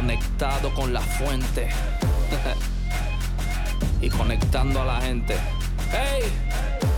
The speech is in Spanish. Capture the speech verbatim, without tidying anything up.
conectado con la fuente y conectando a la gente. ¡Hey!